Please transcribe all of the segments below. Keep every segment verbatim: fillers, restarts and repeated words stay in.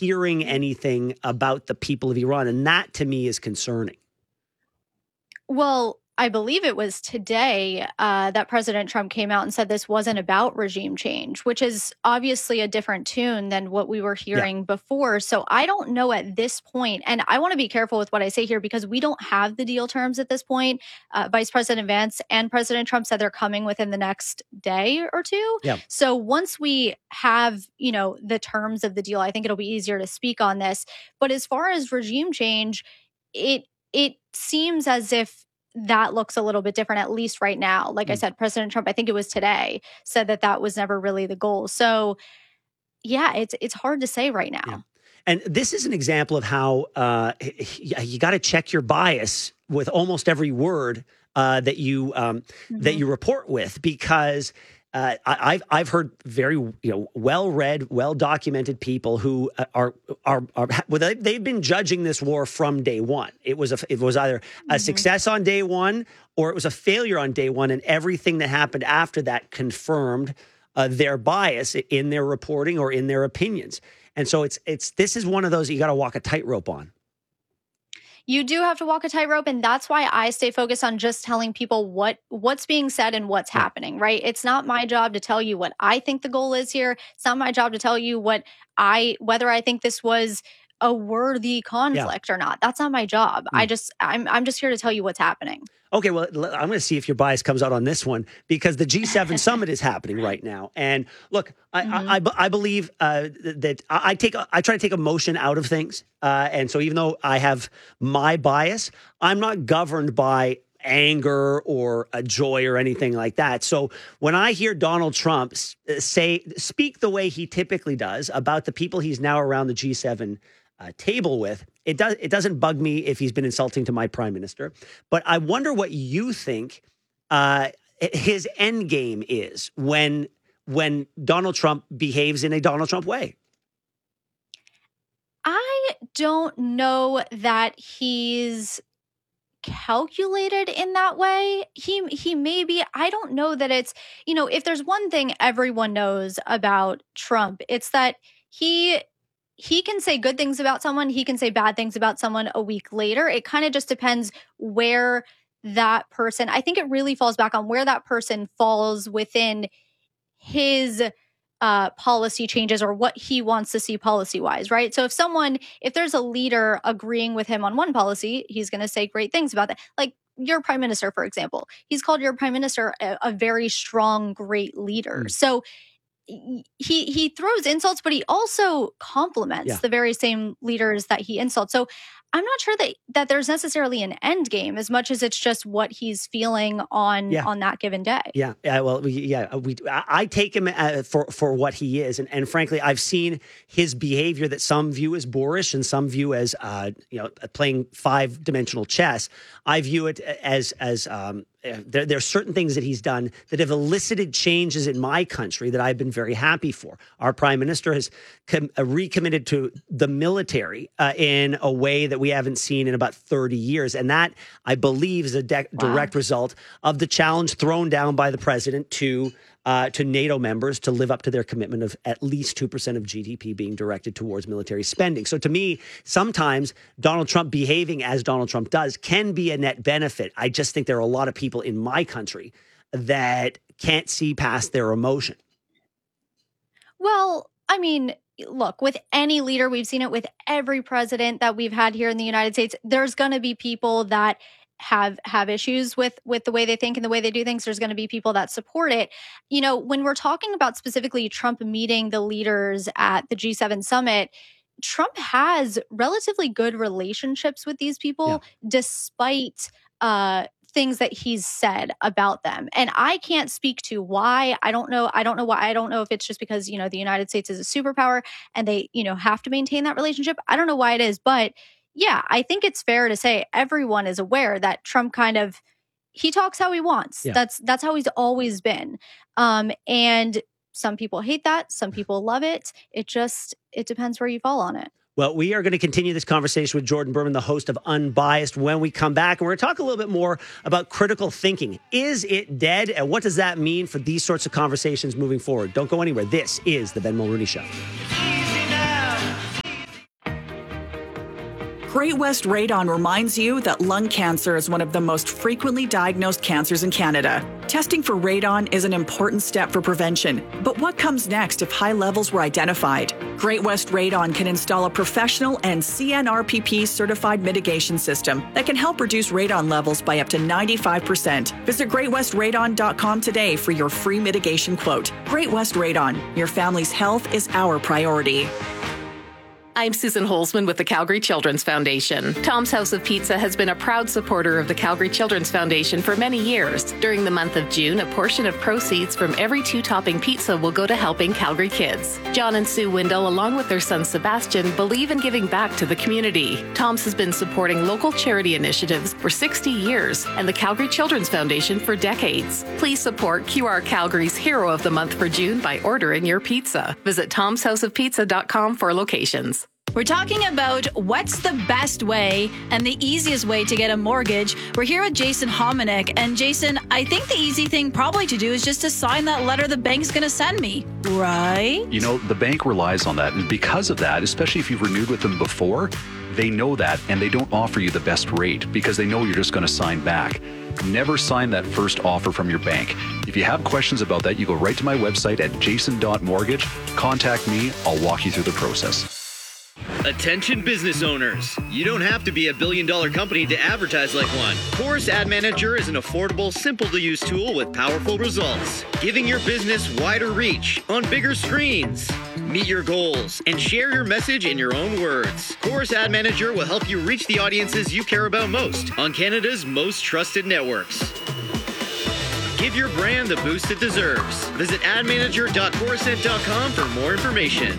hearing anything about the people of Iran. And that, to me, is concerning. Well, I believe it was today uh, that President Trump came out and said this wasn't about regime change, which is obviously a different tune than what we were hearing yeah. before. So I don't know at this point, and I want to be careful with what I say here because we don't have the deal terms at this point. Uh, Vice President Vance and President Trump said they're coming within the next day or two. Yeah. So once we have, you know, the terms of the deal, I think it'll be easier to speak on this. But as far as regime change, it it seems as if that looks a little bit different, at least right now. Like mm. I said, President Trump, I think it was today, said that that was never really the goal. So, yeah, it's it's hard to say right now. Yeah. And this is an example of how uh, you got to check your bias with almost every word uh, that you um, mm-hmm. that you report with, because Uh, I, I've I've heard very you know well read, well documented people who are are are well, they've been judging this war from day one. It was a it was either a mm-hmm. success on day one or it was a failure on day one, and everything that happened after that confirmed uh, their bias in their reporting or in their opinions. And so it's it's this is one of those you got to walk a tightrope on. You do have to walk a tightrope, and that's why I stay focused on just telling people what what's being said and what's yeah. happening, right? It's not my job to tell you what I think the goal is here. It's not my job to tell you what I whether I think this was a worthy conflict yeah. or not. That's not my job. Mm. I just I'm I'm just here to tell you what's happening. Okay, well, I'm going to see if your bias comes out on this one, because the G seven summit is happening right now. And look, I, mm-hmm. I, I, I believe uh, that I take I try to take emotion out of things. Uh, and so even though I have my bias, I'm not governed by anger or a joy or anything like that. So when I hear Donald Trump say speak the way he typically does about the people he's now around the G seven Uh, table with, it does it doesn't bug me if he's been insulting to my prime minister, but I wonder what you think uh, his end game is when when Donald Trump behaves in a Donald Trump way. I don't know that he's calculated in that way. He he may be. I don't know that it's, you know, if there's one thing everyone knows about Trump, it's that he He can say good things about someone. He can say bad things about someone a week later. It kind of just depends where that person, I think it really falls back on where that person falls within his uh, policy changes or what he wants to see policy-wise, right? So if someone, if there's a leader agreeing with him on one policy, he's going to say great things about that. Like your prime minister, for example. He's called your prime minister a, a very strong, great leader. Mm. So he he throws insults, but he also compliments yeah. the very same leaders that he insults. So I'm not sure that that there's necessarily an end game as much as it's just what he's feeling on yeah. on that given day. Yeah, yeah. Well, we, yeah, we. I, I take him uh, for for what he is, and and frankly, I've seen his behavior that some view as boorish and some view as uh, you know playing five dimensional chess. I view it as as um, there, there are certain things that he's done that have elicited changes in my country that I've been very happy for. Our prime minister has com- uh, recommitted to the military uh, in a way that we haven't seen in about thirty years. And that, I believe, is a de- wow. direct result of the challenge thrown down by the president to uh, to NATO members to live up to their commitment of at least two percent of G D P being directed towards military spending. So to me, sometimes Donald Trump behaving as Donald Trump does can be a net benefit. I just think there are a lot of people in my country that can't see past their emotion. Well, I mean, look, with any leader, we've seen it with every president that we've had here in the United States, there's going to be people that have have issues with with the way they think and the way they do things. There's going to be people that support it. You know, when we're talking about specifically Trump meeting the leaders at the G seven summit, Trump has relatively good relationships with these people, yeah. despite uh, things that he's said about them. And I can't speak to why. I don't know. I don't know why. I don't know if it's just because, you know, the United States is a superpower and they, you know, have to maintain that relationship. I don't know why it is, but yeah, I think it's fair to say everyone is aware that Trump kind of, he talks how he wants. Yeah. That's that's how he's always been. Um, and some people hate that. Some people love it. It just, it depends where you fall on it. Well, we are going to continue this conversation with Jordan Berman, the host of Unbiased, when we come back. And we're going to talk a little bit more about critical thinking. Is it dead? And what does that mean for these sorts of conversations moving forward? Don't go anywhere. This is The Ben Mulrooney Show. Great West Radon reminds you that lung cancer is one of the most frequently diagnosed cancers in Canada. Testing for radon is an important step for prevention, but what comes next if high levels were identified? Great West Radon can install a professional and C N R P P certified mitigation system that can help reduce radon levels by up to ninety-five percent. Visit great west radon dot com today for your free mitigation quote. Great West Radon, your family's health is our priority. I'm Susan Holzman with the Calgary Children's Foundation. Tom's House of Pizza has been a proud supporter of the Calgary Children's Foundation for many years. During the month of June, a portion of proceeds from every two-topping pizza will go to helping Calgary kids. John and Sue Windle, along with their son Sebastian, believe in giving back to the community. Tom's has been supporting local charity initiatives for sixty years and the Calgary Children's Foundation for decades. Please support Q R Calgary's Hero of the Month for June by ordering your pizza. Visit toms house of pizza dot com for locations. We're talking about what's the best way and the easiest way to get a mortgage. We're here with Jason Hominick. And Jason, I think the easy thing probably to do is just to sign that letter the bank's going to send me, right? You know, the bank relies on that. And because of that, especially if you've renewed with them before, they know that and they don't offer you the best rate because they know you're just going to sign back. Never sign that first offer from your bank. If you have questions about that, you go right to my website at jason dot mortgage. Contact me. I'll walk you through the process. Attention business owners. You don't have to be a billion dollar company to advertise like one. Chorus Ad Manager is an affordable, simple to use tool with powerful results, giving your business wider reach on bigger screens. Meet your goals and share your message in your own words. Chorus Ad Manager will help you reach the audiences you care about most on Canada's most trusted networks. Give your brand the boost it deserves. Visit ad manager dot corusent dot com for more information.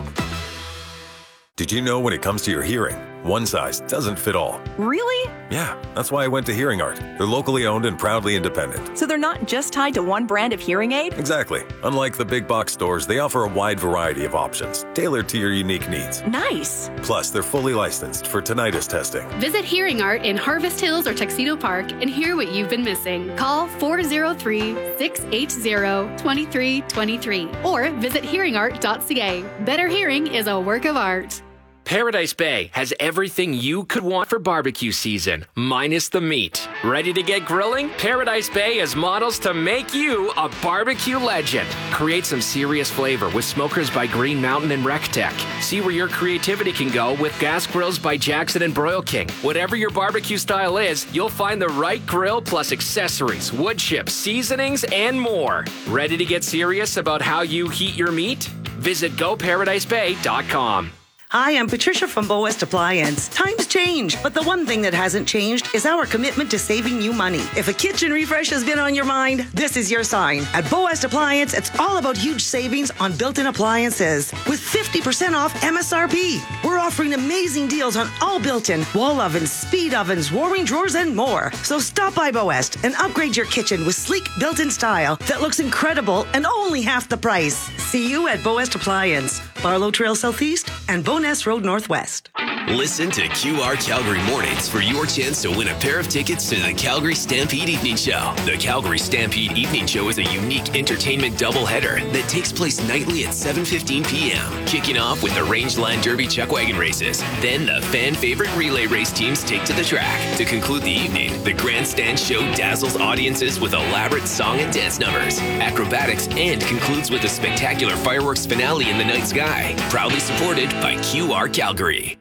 Did you know when it comes to your hearing, one size doesn't fit all? Really? Yeah, that's why I went to Hearing Art. They're locally owned and proudly independent. So they're not just tied to one brand of hearing aid? Exactly. Unlike the big box stores, they offer a wide variety of options, tailored to your unique needs. Nice. Plus, they're fully licensed for tinnitus testing. Visit Hearing Art in Harvest Hills or Tuxedo Park and hear what you've been missing. Call four oh three, six eight zero, two three two three or visit hearing art dot c a. Better hearing is a work of art. Paradise Bay has everything you could want for barbecue season, minus the meat. Ready to get grilling? Paradise Bay has models to make you a barbecue legend. Create some serious flavor with smokers by Green Mountain and RecTech. See where your creativity can go with gas grills by Jackson and Broil King. Whatever your barbecue style is, you'll find the right grill plus accessories, wood chips, seasonings, and more. Ready to get serious about how you heat your meat? Visit go paradise bay dot com. Hi, I'm Patricia from Bow West Appliance. Times change, but the one thing that hasn't changed is our commitment to saving you money. If a kitchen refresh has been on your mind, this is your sign. At Bow West Appliance, it's all about huge savings on built-in appliances with fifty percent off M S R P. We're offering amazing deals on all built-in wall ovens, speed ovens, warming drawers, and more. So stop by Bow West and upgrade your kitchen with sleek built-in style that looks incredible and only half the price. See you at Bow West Appliance, Barlow Trail Southeast and Boness Road Northwest. Listen to Q R Calgary Mornings for your chance to win a pair of tickets to the Calgary Stampede Evening Show. The Calgary Stampede Evening Show is a unique entertainment doubleheader that takes place nightly at seven fifteen p.m., kicking off with the Rangeland Derby Chuck Wagon races. Then the fan favorite relay race teams take to the track. To conclude the evening, the Grandstand Show dazzles audiences with elaborate song and dance numbers, acrobatics, and concludes with a spectacular fireworks finale in the night sky. Proudly supported by Q R Calgary.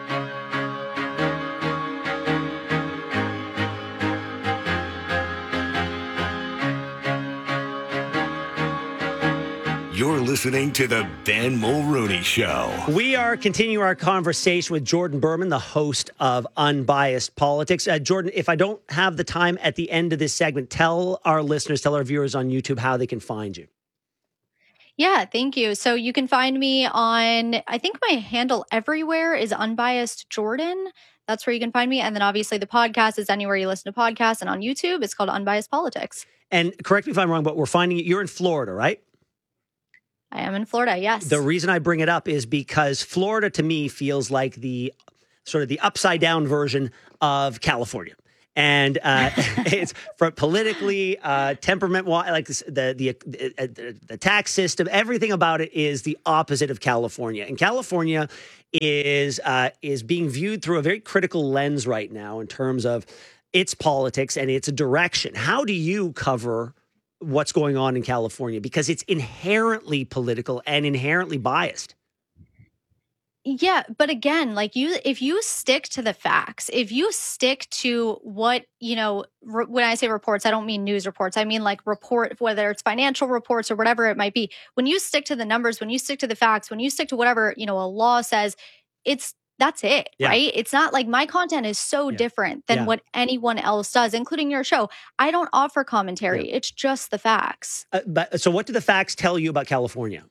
You're listening to the Ben Mulrooney Show. We are continuing our conversation with Jordan Berman, the host of Unbiased Politics. Uh, Jordan, if I don't have the time at the end of this segment, tell our listeners, tell our viewers on YouTube how they can find you. Yeah, thank you. So you can find me on, I think my handle everywhere is Unbiased Jordan. That's where you can find me. And then obviously the podcast is anywhere you listen to podcasts. And on YouTube, it's called Unbiased Politics. And correct me if I'm wrong, but we're finding you're in Florida, right? I am in Florida, yes. The reason I bring it up is because Florida to me feels like the sort of the upside down version of California. And uh, it's for politically, uh, temperament, like this, the, the, the, the tax system, everything about it is the opposite of California. And California is, uh, is being viewed through a very critical lens right now in terms of its politics and its direction. How do you cover what's going on in California? Because it's inherently political and inherently biased. Yeah, but again, like you, if you stick to the facts, if you stick to what, you know, re- when I say reports, I don't mean news reports. I mean like report, whether it's financial reports or whatever it might be. When you stick to the numbers, when you stick to the facts, when you stick to whatever, you know, a law says, it's, that's it, Yeah. right? It's not like my content is so Yeah. different than Yeah. what anyone else does, including your show. I don't offer commentary. It's just the facts. Uh, but so what do the facts tell you about California?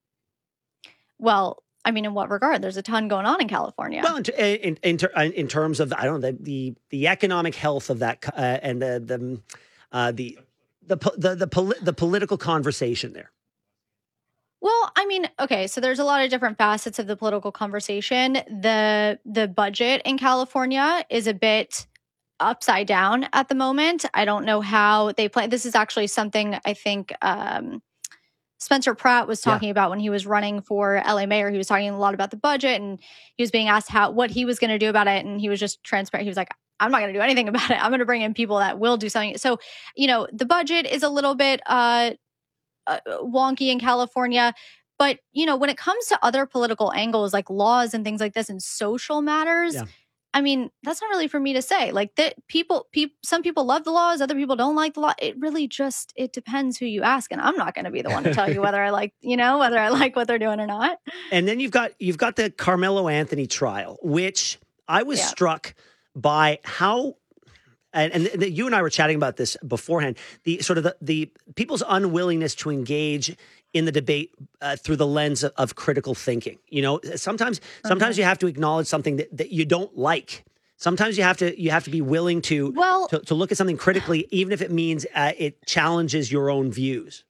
Well, I mean, in what regard? There's a ton going on in California. Well, in, in, in, ter- in terms of, I don't know, the the, the economic health of that, uh, and the the uh, the the po- the the, poli- the political conversation there. Well, I mean, okay, so there's a lot of different facets of the political conversation. The the budget in California is a bit upside down at the moment. I don't know how they plan. This is actually something I think um, Spencer Pratt was talking yeah. about when he was running for L A mayor. He was talking a lot about the budget, and he was being asked how what he was going to do about it, and he was just transparent. He was like, I'm not going to do anything about it. I'm going to bring in people that will do something. So, you know, the budget is a little bit uh, uh, wonky in California. But, you know, when it comes to other political angles like laws and things like this and social matters, yeah. I mean, that's not really for me to say. Like that people, people, some people love the laws, other people don't like the law. It really just, it depends who you ask. And I'm not going to be the one to tell you whether I like, you know, whether I like what they're doing or not. And then you've got, you've got the Carmelo Anthony trial, which I was yeah. struck by how, and, and the, you and I were chatting about this beforehand, the sort of the, the people's unwillingness to engage in the debate uh, through the lens of, of critical thinking. You know, sometimes sometimes okay. you have to acknowledge something that, that you don't like. Sometimes you have to you have to be willing to well, to, to look at something critically, even if it means uh, it challenges your own views.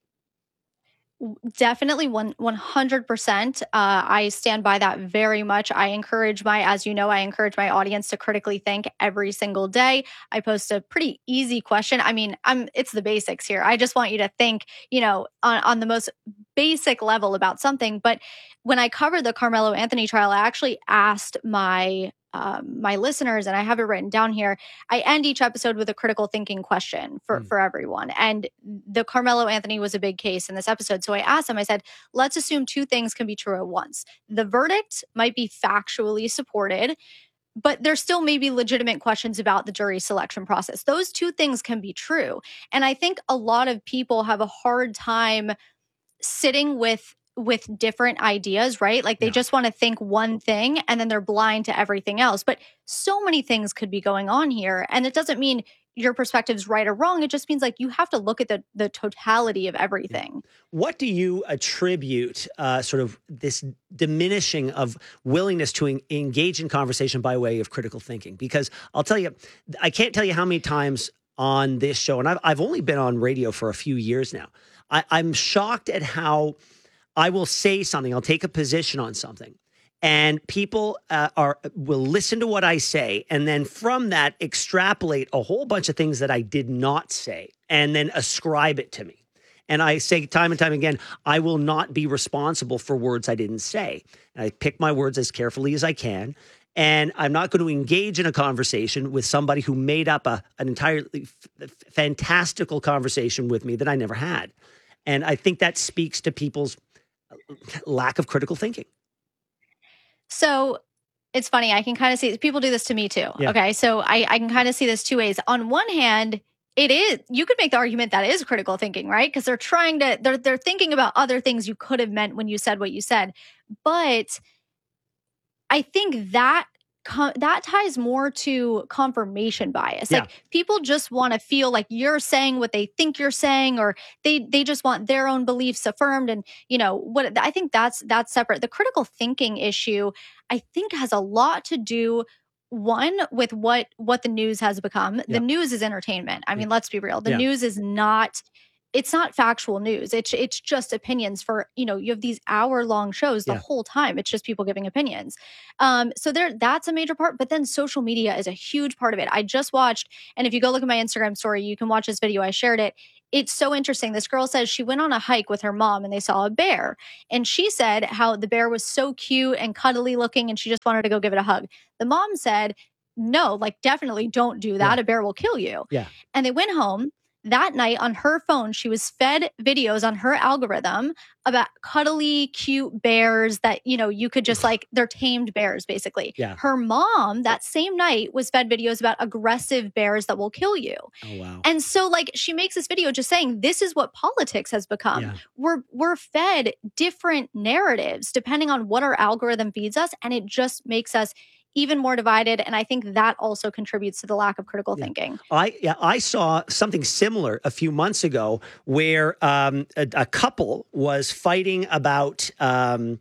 Definitely one, 100%. Uh, I stand by that very much. I encourage my, as you know, I encourage my audience to critically think every single day. I post a pretty easy question. I mean, I'm, it's the basics here. I just want you to think, you know, on, on the most basic level about something. But when I covered the Carmelo Anthony trial, I actually asked my Um, my listeners, and I have it written down here, I end each episode with a critical thinking question for, mm. for everyone. And the Carmelo Anthony was a big case in this episode. So I asked him, I said, let's assume two things can be true at once. The verdict might be factually supported, but there still may be legitimate questions about the jury selection process. Those two things can be true. And I think a lot of people have a hard time sitting with with different ideas, right? Like they yeah. just want to think one thing and then they're blind to everything else. But so many things could be going on here. And it doesn't mean your perspective's right or wrong. It just means like you have to look at the, the totality of everything. What do you attribute uh, sort of this diminishing of willingness to en- engage in conversation by way of critical thinking? Because I'll tell you, I can't tell you how many times on this show, and I've, I've only been on radio for a few years now, I, I'm shocked at how I will say something, I'll take a position on something, and people uh, are will listen to what I say, and then from that extrapolate a whole bunch of things that I did not say, and then ascribe it to me. And I say time and time again, I will not be responsible for words I didn't say. And I pick my words as carefully as I can, and I'm not going to engage in a conversation with somebody who made up a, an entirely f- fantastical conversation with me that I never had. And I think that speaks to people's lack of critical thinking. So it's funny. I can kind of see people do this to me too. Yeah. Okay. So I, I can kind of see this two ways. On one hand, it is, you could make the argument that is critical thinking, right? Because they're trying to, they're, they're thinking about other things you could have meant when you said what you said. But I think that that ties more to confirmation bias. Yeah. Like people just want to feel like you're saying what they think you're saying, or they they just want their own beliefs affirmed. And you know what? I think that's that's separate. The critical thinking issue, I think, has a lot to do, one, with what what the news has become. Yeah. The news is entertainment. I mean, yeah. let's be real. The yeah. news is not it's not factual news. It's it's just opinions for, you know, you have these hour long shows the Yeah. whole time. It's just people giving opinions. Um, so there, that's a major part. But then social media is a huge part of it. I just watched, and if you go look at my Instagram story, you can watch this video. I shared it. It's so interesting. This girl says she went on a hike with her mom and they saw a bear. And she said how the bear was so cute and cuddly looking and she just wanted to go give it a hug. The mom said, no, like definitely don't do that. Yeah. A bear will kill you. Yeah. And they went home. That night on her phone, she was fed videos on her algorithm about cuddly, cute bears that, you know, you could just like, they're tamed bears, basically. Yeah. Her mom that same night was fed videos about aggressive bears that will kill you. Oh, wow. And so like she makes this video just saying this is what politics has become. Yeah. We're we're fed different narratives depending on what our algorithm feeds us, and it just makes us even more divided. And I think that also contributes to the lack of critical Yeah. thinking. I yeah, I saw something similar a few months ago where um, a, a couple was fighting about um,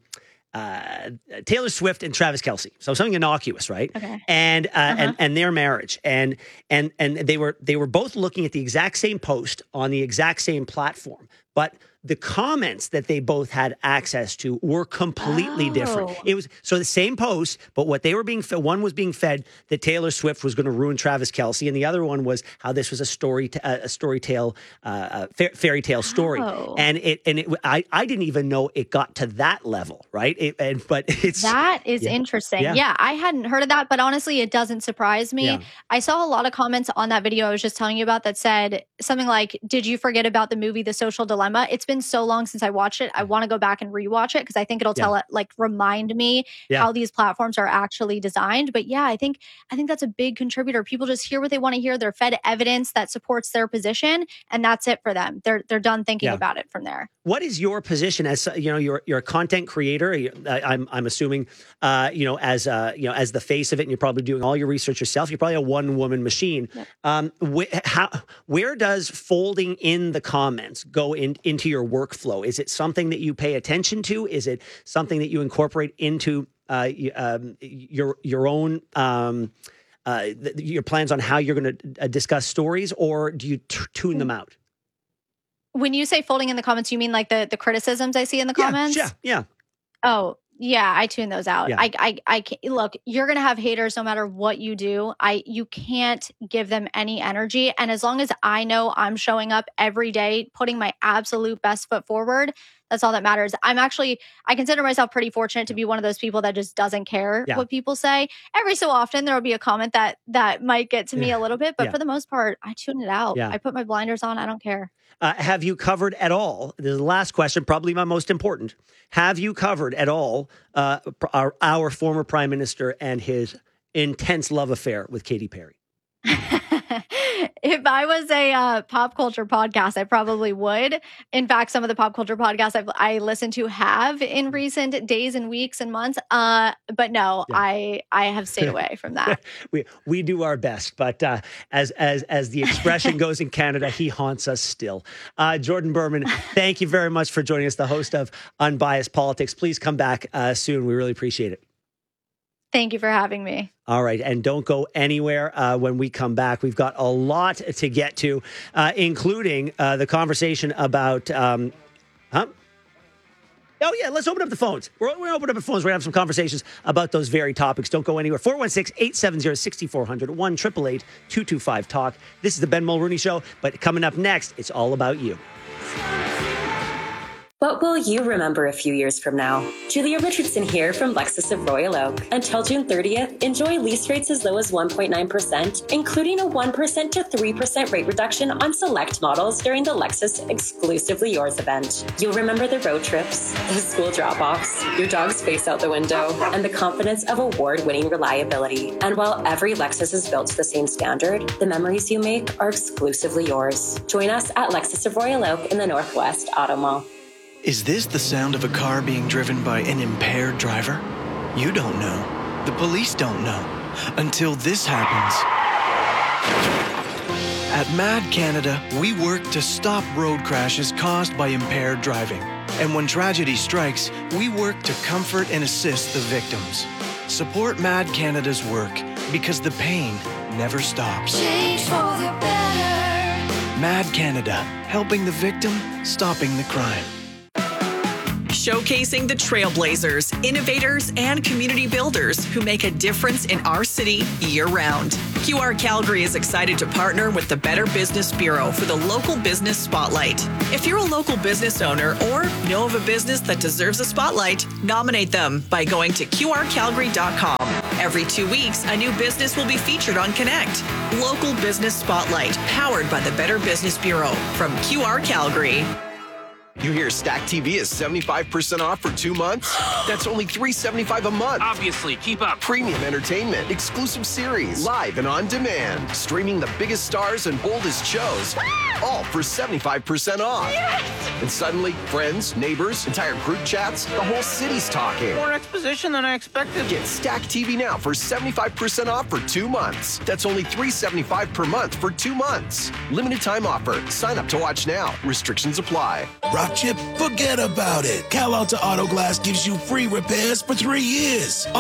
uh, Taylor Swift and Travis Kelce. So something innocuous, right? Okay. And uh, Uh-huh. and and their marriage, and and and they were they were both looking at the exact same post on the exact same platform, but the comments that they both had access to were completely different. Oh. It was so the same post, but what they were being fed, one was being fed that Taylor Swift was going to ruin Travis Kelce, and the other one was how this was a story, t- a story tale, uh, a fairy tale story. Oh. And it, and it, I, I didn't even know it got to that level, right? It, and but it's That is yeah. interesting. Yeah. Yeah. I hadn't heard of that, but honestly, it doesn't surprise me. Yeah. I saw a lot of comments on that video I was just telling you about that said something like, did you forget about the movie The Social Dilemma? It's been so long since I watched it. I want to go back and rewatch it because I think it'll tell Yeah. it, like remind me Yeah. how these platforms are actually designed. But yeah, I think I think that's a big contributor. People just hear what they want to hear. They're fed evidence that supports their position, and that's it for them. They're they're done thinking Yeah. about it from there. What is your position as you know? You're you're a content creator. You- I, I'm I'm assuming uh, you know as uh, you know as the face of it, and you're probably doing all your research yourself. You're probably a one woman machine. Yeah. Um, wh- how where does folding in the comments go in, into your workflow? Is it something that you pay attention to? Is it something that you incorporate into uh, y- um, your your own um, uh, th- your plans on how you're going to uh, discuss stories, or do you t- tune them out? When you say folding in the comments, you mean like the the criticisms I see in the comments? Yeah, yeah, Oh, yeah, I tune those out. Yeah. I, I, I can't, look, you're going to have haters no matter what you do. I, you can't give them any energy. And as long as I know I'm showing up every day, putting my absolute best foot forward, that's all that matters. I'm actually, I consider myself pretty fortunate to be one of those people that just doesn't care Yeah. what people say. Every so often there will be a comment that, that might get to me Yeah. a little bit, but Yeah. for the most part, I tune it out. Yeah. I put my blinders on. I don't care. Uh, have you covered at all? This is the last question, probably my most important. Have you covered at all uh, pr- our, our former prime minister and his intense love affair with Katy Perry? If I was a uh, pop culture podcast, I probably would. In fact, some of the pop culture podcasts I've, I listen to have in recent days and weeks and months. Uh, but no, Yeah. I I have stayed away from that. we we do our best, but uh, as as as the expression goes in Canada, he haunts us still. Uh, Jordan Berman, thank you very much for joining us, the host of Unbiased Politics. Please come back uh, soon. We really appreciate it. Thank you for having me. All right. And don't go anywhere uh, when we come back. We've got a lot to get to, uh, including uh, the conversation about. Um, huh? Oh, yeah. Let's open up the phones. We're, we're going to open up the phones. We're going to have some conversations about those very topics. Don't go anywhere. four one six, eight seven zero, six four zero zero, one eight eight eight, two two five, talk. This is the Ben Mulrooney Show. But coming up next, it's all about you. What will you remember a few years from now? Julia Richardson here from Lexus of Royal Oak. Until June thirtieth, enjoy lease rates as low as one point nine percent, including a one percent to three percent rate reduction on select models during the Lexus Exclusively Yours event. You'll remember the road trips, the school drop-offs, your dog's face out the window, and the confidence of award-winning reliability. And while every Lexus is built to the same standard, the memories you make are exclusively yours. Join us at Lexus of Royal Oak in the Northwest Auto Mall. Is this the sound of a car being driven by an impaired driver? You don't know. The police don't know. Until this happens. At Mad Canada, we work to stop road crashes caused by impaired driving. And when tragedy strikes, we work to comfort and assist the victims. Support Mad Canada's work because the pain never stops. Change for the better. Mad Canada, helping the victim, stopping the crime. Showcasing the trailblazers, innovators, and community builders who make a difference in our city year-round. Q R Calgary is excited to partner with the Better Business Bureau for the Local Business Spotlight. If you're a local business owner or know of a business that deserves a spotlight, nominate them by going to Q R calgary dot com. Every two weeks, a new business will be featured on Connect. Local Business Spotlight, powered by the Better Business Bureau from Q R Calgary. You hear Stack T V is seventy-five percent off for two months? That's only three dollars and seventy-five cents a month. Obviously, keep up. Premium entertainment, exclusive series, live and on demand. Streaming the biggest stars and boldest shows, all for seventy-five percent off. Yes! And suddenly, friends, neighbors, entire group chats, the whole city's talking. More exposition than I expected. Get Stack T V now for seventy-five percent off for two months. That's only three dollars and seventy-five cents per month for two months. Limited time offer. Sign up to watch now. Restrictions apply. Rock chip? Forget about it. Cal Alta Auto Glass gives you free repairs for three years.